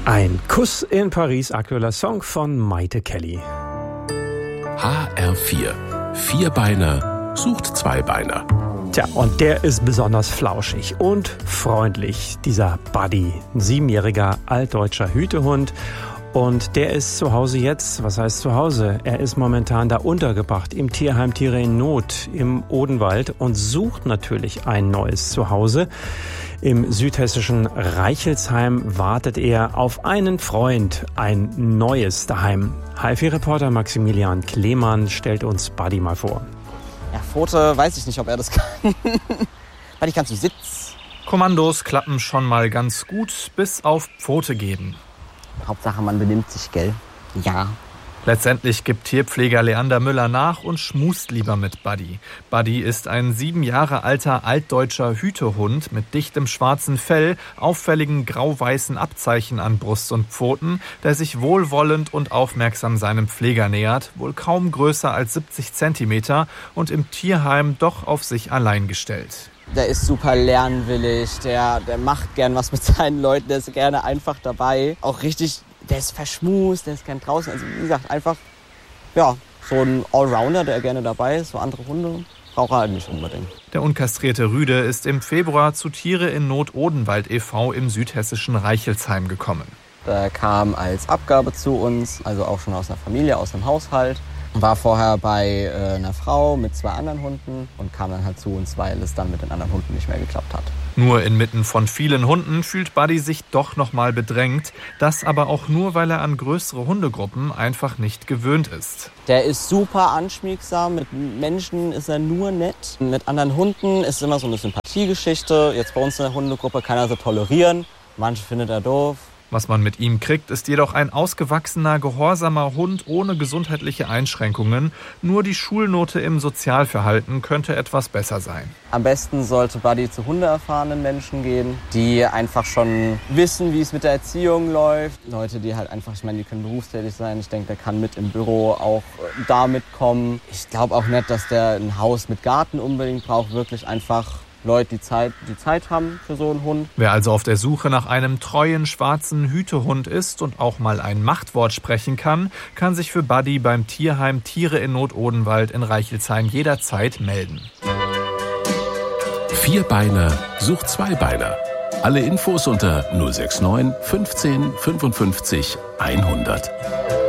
Ein Kuss in Paris, aktueller Song von Maite Kelly. HR4. Vierbeiner sucht Zweibeiner. Tja, und der ist besonders flauschig und freundlich, dieser Buddy. Ein 7-jähriger altdeutscher Hütehund. Und der ist zu Hause jetzt, was heißt zu Hause? Er ist momentan da untergebracht im Tierheim Tiere in Not im Odenwald und sucht natürlich ein neues Zuhause. Im südhessischen Reichelsheim wartet er auf einen Freund, ein neues daheim. HFI-Reporter Maximilian Klemann stellt uns Buddy mal vor. Ja, Pfote, weiß ich nicht, ob er das kann. Buddy, kannst du Sitz? Kommandos klappen schon mal ganz gut, bis auf Pfote geben. Hauptsache, man benimmt sich, gell? Ja. Letztendlich gibt Tierpfleger Leander Müller nach und schmust lieber mit Buddy. Buddy ist ein 7 Jahre alter altdeutscher Hütehund mit dichtem schwarzen Fell, auffälligen grau-weißen Abzeichen an Brust und Pfoten, der sich wohlwollend und aufmerksam seinem Pfleger nähert, wohl kaum größer als 70 Zentimeter und im Tierheim doch auf sich allein gestellt. Der ist super lernwillig, der macht gern was mit seinen Leuten, der ist gerne einfach dabei. Auch richtig, der ist verschmust, der ist gern draußen. Also wie gesagt, einfach, ja, so ein Allrounder, der gerne dabei ist. So andere Hunde braucht er halt nicht unbedingt. Der unkastrierte Rüde ist im Februar zu Tiere in Not Odenwald e.V. im südhessischen Reichelsheim gekommen. Der kam als Abgabe zu uns, also auch schon aus einer Familie, aus einem Haushalt. War vorher bei einer Frau mit 2 anderen Hunden und kam dann halt zu uns, weil es dann mit den anderen Hunden nicht mehr geklappt hat. Nur inmitten von vielen Hunden fühlt Buddy sich doch nochmal bedrängt. Das aber auch nur, weil er an größere Hundegruppen einfach nicht gewöhnt ist. Der ist super anschmiegsam. Mit Menschen ist er nur nett. Mit anderen Hunden ist es immer so eine Sympathiegeschichte. Jetzt bei uns in der Hundegruppe kann er so tolerieren. Manche findet er doof. Was man mit ihm kriegt, ist jedoch ein ausgewachsener, gehorsamer Hund ohne gesundheitliche Einschränkungen. Nur die Schulnote im Sozialverhalten könnte etwas besser sein. Am besten sollte Buddy zu hundeerfahrenen Menschen gehen, die einfach schon wissen, wie es mit der Erziehung läuft. Leute, die halt einfach, ich meine, die können berufstätig sein. Ich denke, der kann mit im Büro auch da mitkommen. Ich glaube auch nicht, dass der ein Haus mit Garten unbedingt braucht. Wirklich einfach Leute, die Zeit haben für so einen Hund. Wer also auf der Suche nach einem treuen, schwarzen Hütehund ist und auch mal ein Machtwort sprechen kann sich für Buddy beim Tierheim Tiere in Not Odenwald in Reichelsheim jederzeit melden. Vierbeiner sucht Zweibeiner. Alle Infos unter 069 15 55 100.